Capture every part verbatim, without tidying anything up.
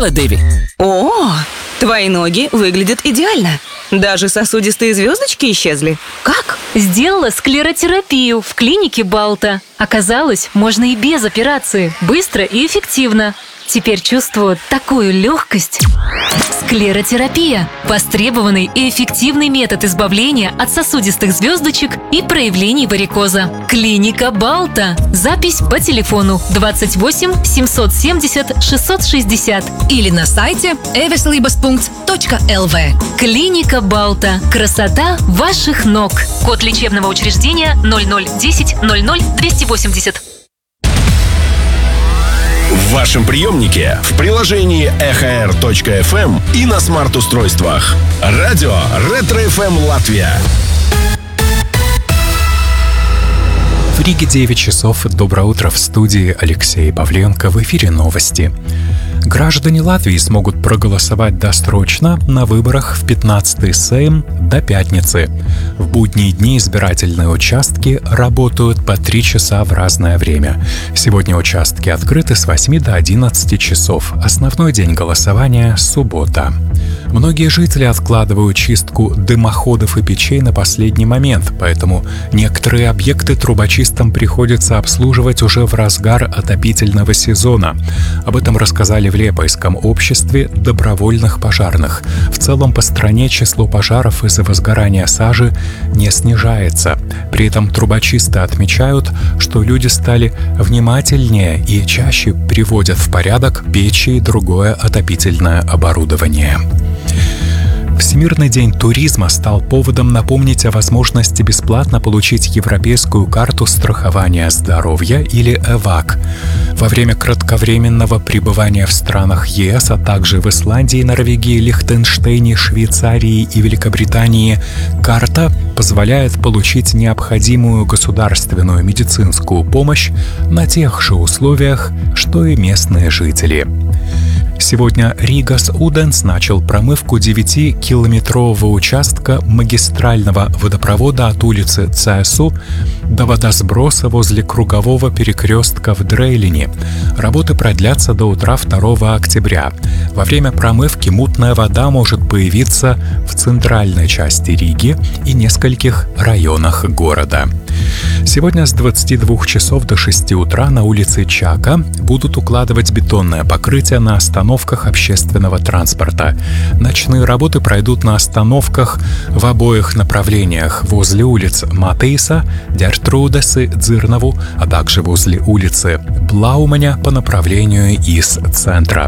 сделать, Дэви? О, твои ноги выглядят идеально. Даже сосудистые звездочки исчезли. Как? Сделала склеротерапию в клинике Балта. Оказалось, можно и без операции. Быстро и эффективно. Теперь чувствую такую легкость. Склеротерапия – востребованный и эффективный метод избавления от сосудистых звездочек и проявлений варикоза. Клиника Балта. Запись по телефону двадцать восемь семьсот семьдесят шестьсот шестьдесят или на сайте эвеслибас пункт точка эл ви. Клиника Балта. Красота ваших ног. Код лечебного учреждения ноль ноль десять ноль ноль двести восемьдесят. В вашем приемнике, в приложении эхо эр точка эф эм и на смарт-устройствах. Радио Ретро-эф эм Латвия. В Риге девять часов. Доброе утро, в студии Алексей Павленко. В эфире новости. Граждане Латвии смогут проголосовать досрочно на выборах в пятнадцатый Сейм до пятницы. В будние дни избирательные участки работают по три часа в разное время. Сегодня участки открыты с восьми до одиннадцати часов. Основной день голосования – суббота. Многие жители откладывают чистку дымоходов и печей на последний момент, поэтому некоторые объекты трубочистам приходится обслуживать уже в разгар отопительного сезона. Об этом рассказали в Лепойском обществе добровольных пожарных. В целом по стране число пожаров из-за возгорания сажи не снижается. При этом трубочисты отмечают, что люди стали внимательнее и чаще приводят в порядок печи и другое отопительное оборудование. Всемирный день туризма стал поводом напомнить о возможности бесплатно получить европейскую карту страхования здоровья или ЭВАК. Во время кратковременного пребывания в странах ЕС, а также в Исландии, Норвегии, Лихтенштейне, Швейцарии и Великобритании карта позволяет получить необходимую государственную медицинскую помощь на тех же условиях, что и местные жители. Сегодня Ригас Уденс начал промывку девятикилометрового участка магистрального водопровода от улицы Цесу до водосброса возле кругового перекрестка в Дрейлине. Работы продлятся до утра второго октября. Во время промывки мутная вода может появиться в центральной части Риги и нескольких районах города. Сегодня с двадцати двух часов до шести утра на улице Чака будут укладывать бетонное покрытие на остановках общественного транспорта. Ночные работы пройдут на остановках в обоих направлениях возле улиц Матейса, Дертрудесы, Дзырнову, а также возле улицы Блауманя по направлению из центра.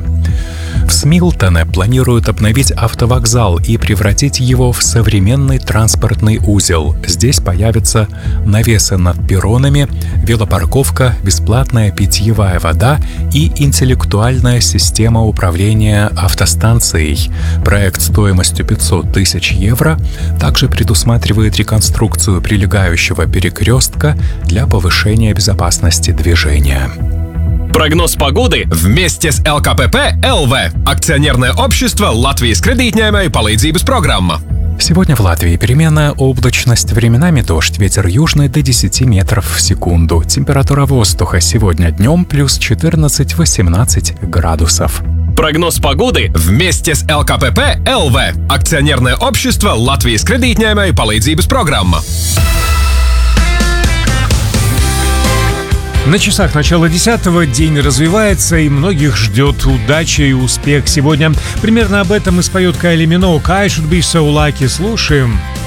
В Смилтоне планируют обновить автовокзал и превратить его в современный транспортный узел. Здесь появятся навесы над перронами, велопарковка, бесплатная питьевая вода и интеллектуальная система управления автостанцией. Проект стоимостью пятьсот тысяч евро также предусматривает реконструкцию прилегающего перекрестка для повышения безопасности движения. Прогноз погоды вместе с эл ка пэ пэ эл ви, акционерное общество Латвijas кредитņēmēju palīdzības программа. Сегодня в Латвии переменная облачность, временами дождь, ветер южный до десяти метров в секунду. Температура воздуха сегодня днем плюс четырнадцать-восемнадцать градусов. Прогноз погоды вместе с эл ка пэ пэ эл ви, акционерное общество Латвijas кредитņēmēju palīdzības программа. На часах начало десятого, день развивается, и многих ждет удача и успех. Сегодня примерно об этом и споет Кайли Миноуг «I should be so lucky». Слушаем.